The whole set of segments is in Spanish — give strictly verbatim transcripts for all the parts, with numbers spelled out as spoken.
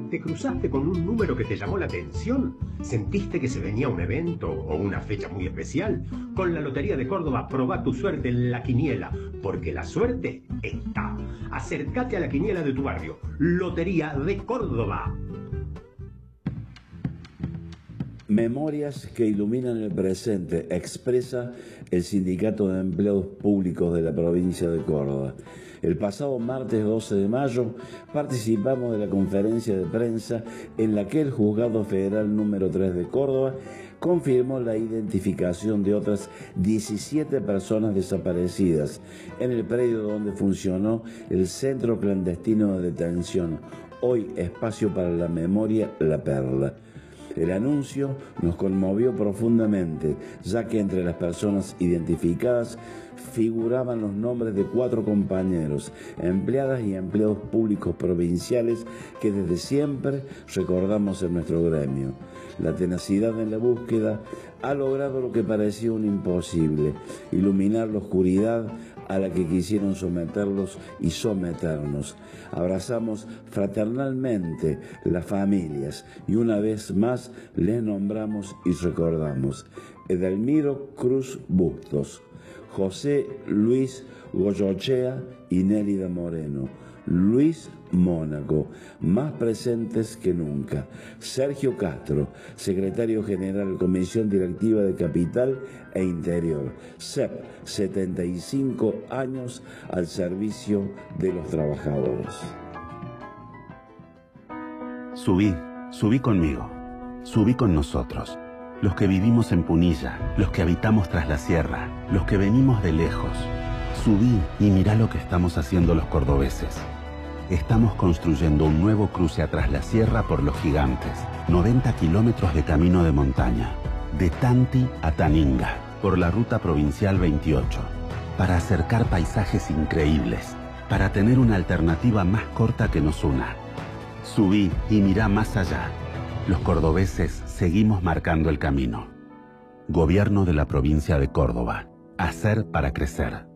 ¿Te cruzaste con un número que te llamó la atención? ¿Sentiste que se venía un evento o una fecha muy especial? Con la Lotería de Córdoba probá tu suerte en la quiniela, porque la suerte está. Acércate a la quiniela de tu barrio. Lotería de Córdoba. Memorias que iluminan el presente, expresa el Sindicato de Empleados Públicos de la provincia de Córdoba. El pasado martes doce de mayo participamos de la conferencia de prensa en la que el Juzgado Federal número tres de Córdoba confirmó la identificación de otras diecisiete personas desaparecidas en el predio donde funcionó el Centro Clandestino de Detención, hoy Espacio para la Memoria La Perla. El anuncio nos conmovió profundamente, ya que entre las personas identificadas figuraban los nombres de cuatro compañeros, empleadas y empleados públicos provinciales que desde siempre recordamos en nuestro gremio. La tenacidad en la búsqueda ha logrado lo que parecía un imposible, iluminar la oscuridad a la que quisieron someterlos y someternos. Abrazamos fraternalmente las familias y una vez más les nombramos y recordamos. Edelmiro Cruz Bustos, José Luis Goyochea y Nélida Moreno, Luis Mónaco, más presentes que nunca. Sergio Castro, secretario general, Comisión Directiva de Capital e Interior. C E P, setenta y cinco años al servicio de los trabajadores. Subí, subí conmigo, subí con nosotros. Los que vivimos en Punilla, los que habitamos tras la sierra, los que venimos de lejos. Subí y mirá lo que estamos haciendo los cordobeses. Estamos construyendo un nuevo cruce atrás la sierra por los gigantes, noventa kilómetros de camino de montaña, de Tanti a Taninga, por la ruta provincial veintiocho, para acercar paisajes increíbles, para tener una alternativa más corta que nos una. Subí y mirá más allá. Los cordobeses seguimos marcando el camino. Gobierno de la provincia de Córdoba. Hacer para crecer.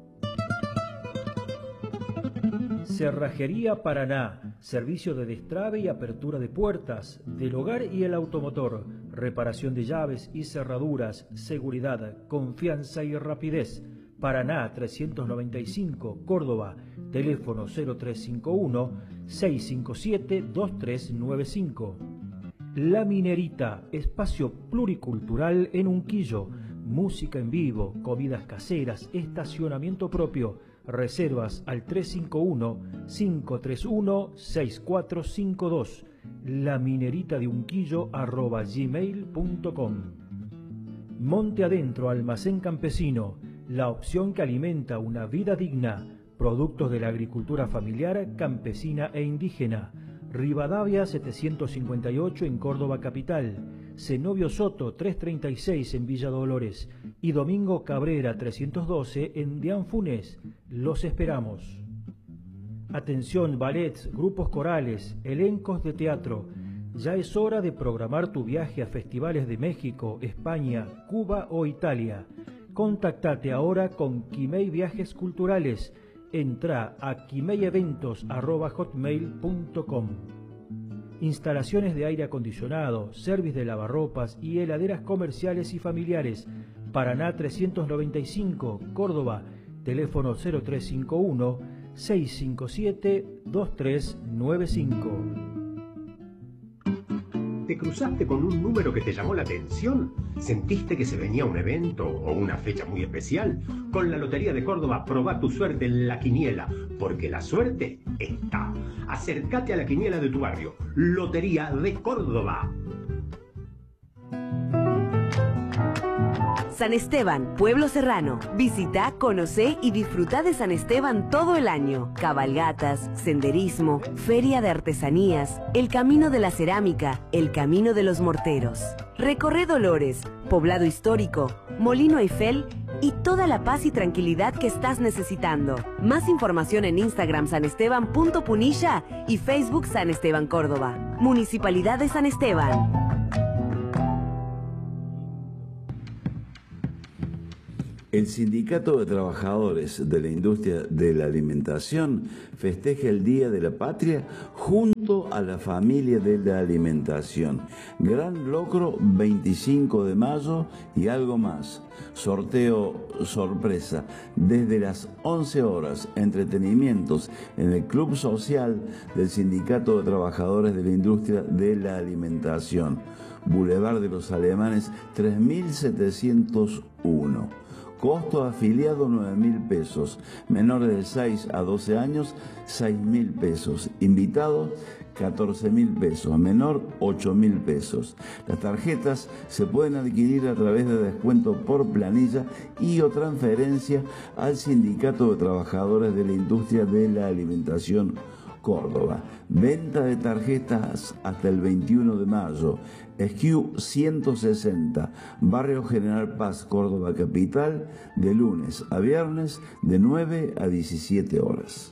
Cerrajería Paraná, servicio de destrabe y apertura de puertas, del hogar y el automotor, reparación de llaves y cerraduras, seguridad, confianza y rapidez. Paraná trescientos noventa y cinco, Córdoba, teléfono cero tres cinco uno, seis cinco siete, dos tres nueve cinco. La Minerita, espacio pluricultural en Unquillo, música en vivo, comidas caseras, estacionamiento propio. Reservas al tres cinco uno, cinco tres uno, seis cuatro cinco dos, laminerita de unquillo arroba gmail punto com. Monte Adentro Almacén Campesino, la opción que alimenta una vida digna, productos de la agricultura familiar, campesina e indígena. Rivadavia setecientos cincuenta y ocho en Córdoba capital, Zenobio Soto trescientos treinta y seis en Villa Dolores y Domingo Cabrera trescientos doce en Dianfunes. Los esperamos. Atención, ballets, grupos corales, elencos de teatro. Ya es hora de programar tu viaje a festivales de México, España, Cuba o Italia. Contactate ahora con Quimei Viajes Culturales. Entra a quimeyeventos arroba hotmail punto com. Instalaciones de aire acondicionado, servicio de lavarropas y heladeras comerciales y familiares. Paraná trescientos noventa y cinco, Córdoba, teléfono cero tres cinco uno, seis cinco siete, dos tres nueve cinco. ¿Te cruzaste con un número que te llamó la atención? ¿Sentiste que se venía un evento o una fecha muy especial? Con la Lotería de Córdoba probá tu suerte en la quiniela, porque la suerte está. Acércate a la quiniela de tu barrio. Lotería de Córdoba. San Esteban, pueblo serrano. Visita, conocé y disfruta de San Esteban todo el año. Cabalgatas, senderismo, feria de artesanías, el camino de la cerámica, el camino de los morteros. Recorre Dolores, poblado histórico, Molino Eiffel y toda la paz y tranquilidad que estás necesitando. Más información en Instagram sanesteban punto punilla y Facebook San Esteban Córdoba. Municipalidad de San Esteban. El Sindicato de Trabajadores de la Industria de la Alimentación festeja el Día de la Patria junto a la familia de la alimentación. Gran logro veinticinco de mayo y algo más. Sorteo sorpresa desde las once horas, entretenimientos en el Club Social del Sindicato de Trabajadores de la Industria de la Alimentación. Boulevard de los Alemanes tres mil setecientos uno. Costo afiliado nueve mil pesos, menores de seis a doce años seis mil pesos, invitados catorce mil pesos, menor ocho mil pesos. Las tarjetas se pueden adquirir a través de descuento por planilla y o transferencia al Sindicato de Trabajadores de la Industria de la Alimentación Córdoba. Venta de tarjetas hasta el veintiuno de mayo. S Q ciento sesenta, Barrio General Paz, Córdoba Capital, de lunes a viernes de nueve a diecisiete horas.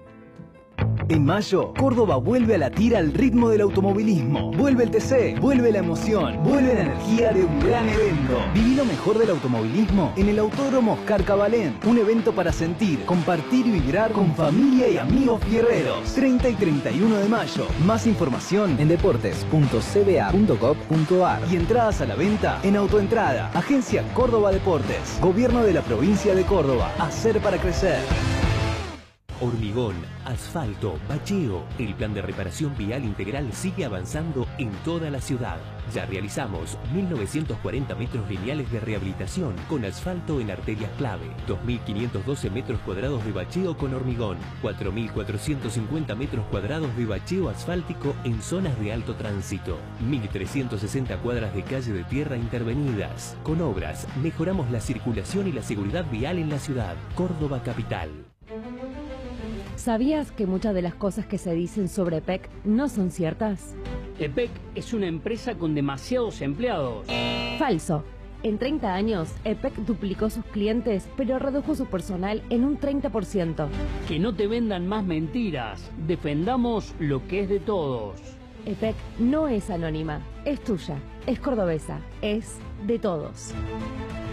En mayo, Córdoba vuelve a latir al ritmo del automovilismo. Vuelve el T C, vuelve la emoción, vuelve la energía de un gran evento. Viví lo mejor del automovilismo en el Autódromo Oscar Cabalén. Un evento para sentir, compartir y vibrar con familia y amigos fierreros. treinta y treinta y uno de mayo. Más información en deportes punto c b a punto gov punto a r y entradas a la venta en Autoentrada. Agencia Córdoba Deportes. Gobierno de la provincia de Córdoba. Hacer para crecer. Hormigón, asfalto, bacheo. El plan de reparación vial integral sigue avanzando en toda la ciudad. Ya realizamos mil novecientos cuarenta metros lineales de rehabilitación con asfalto en arterias clave, dos mil quinientos doce metros cuadrados de bacheo con hormigón, cuatro mil cuatrocientos cincuenta metros cuadrados de bacheo asfáltico en zonas de alto tránsito, mil trescientas sesenta cuadras de calle de tierra intervenidas. Con obras mejoramos la circulación y la seguridad vial en la ciudad. Córdoba Capital. ¿Sabías que muchas de las cosas que se dicen sobre E P E C no son ciertas? E P E C es una empresa con demasiados empleados. Falso. En treinta años, E P E C duplicó sus clientes, pero redujo su personal en un treinta por ciento. Que no te vendan más mentiras. Defendamos lo que es de todos. E P E C no es anónima, es tuya, es cordobesa, es de todos.